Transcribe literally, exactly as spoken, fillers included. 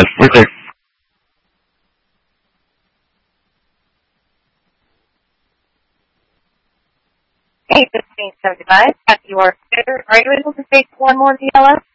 five. We're clear. Hey, fifteen seventy-five, at your clear. Are you able to take one more D L S?